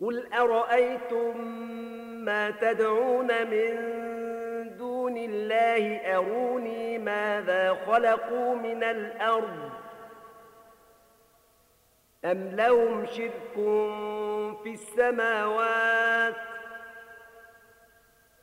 قل أرأيتم ما تدعون من دون الله أروني ماذا خلقوا من الأرض أم لهم شرك في السماوات